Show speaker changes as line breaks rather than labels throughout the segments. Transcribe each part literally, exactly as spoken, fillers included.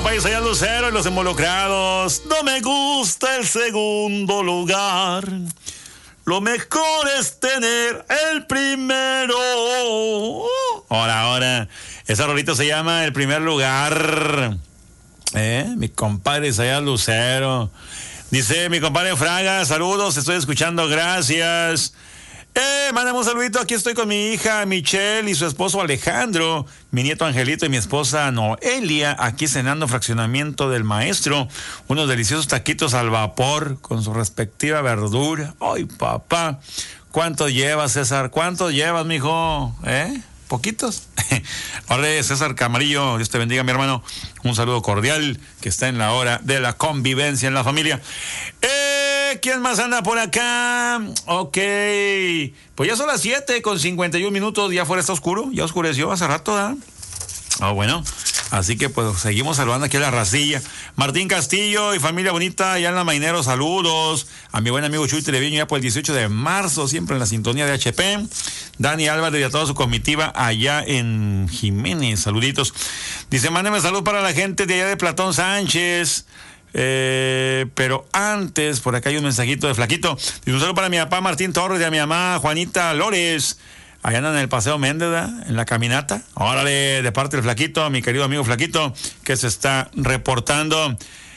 compa Isaías Lucero y los involucrados. No me gusta el segundo lugar. Lo mejor es tener el primero. Ahora, ahora. Esa rolita se llama El Primer Lugar. ¿Eh? Mi compadre Isaías Lucero. Dice mi compadre Fraga, saludos, estoy escuchando, gracias. Eh, mándame un saludito, aquí estoy con mi hija Michelle y su esposo Alejandro, mi nieto Angelito y mi esposa Noelia, aquí cenando fraccionamiento del maestro, unos deliciosos taquitos al vapor con su respectiva verdura. Ay, papá, ¿cuánto llevas, César? ¿Cuánto llevas, mijo? ¿Eh? ¿Poquitos? Hola, César Camarillo, Dios te bendiga, mi hermano. Un saludo cordial que está en la hora de la convivencia en la familia. Eh, ¿quién más anda por acá? Ok, pues ya son las siete con cincuenta y un minutos, ya fuera está oscuro, ya oscureció hace rato, ¿eh? Ah, bueno, así que pues seguimos saludando aquí a la racilla. Martín Castillo y familia bonita, allá en la Mainero, saludos. A mi buen amigo Chuy Treviño, ya por el dieciocho de marzo, siempre en la sintonía de H P. Dani Álvarez y a toda su comitiva allá en Jiménez, saluditos. Dice, mándeme salud para la gente de allá de Platón Sánchez. Eh, pero antes, por acá hay un mensajito de Flaquito. Dice, un saludo para mi papá Martín Torres y a mi mamá Juanita Lores. Allá andan en el Paseo Méndez, ¿verdad? En la caminata. Órale, de parte del Flaquito, mi querido amigo Flaquito, que se está reportando.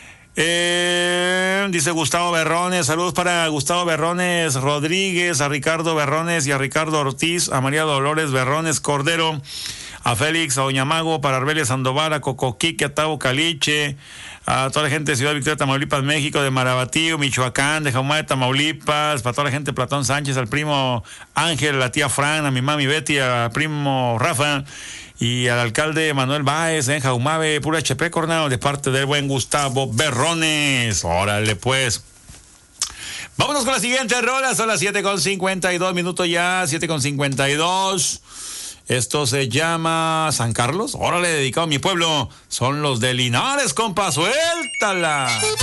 Eh, dice Gustavo Berrones, saludos para Gustavo Berrones Rodríguez, a Ricardo Berrones y a Ricardo Ortiz, a María Dolores Berrones Cordero, a Félix, a Doña Mago, para Arbelia Sandoval, a Cocoquique, a Tabo Caliche, a toda la gente de Ciudad Victoria, Tamaulipas, México, de Marabatío, Michoacán, de Jaume de Tamaulipas, para toda la gente de Platón Sánchez, al primo Ángel, a la tía Fran, a mi mami Betty, al primo Rafa y al alcalde Manuel Báez en Jaumave, pura H P, Cornado, de parte del buen Gustavo Berrones. Órale, pues. Vámonos con la siguiente rola, son las siete con cincuenta y dos minutos ya, siete con cincuenta y dos. Esto se llama San Carlos. Órale, dedicado a mi pueblo. Son los de Linares, compa, suéltala.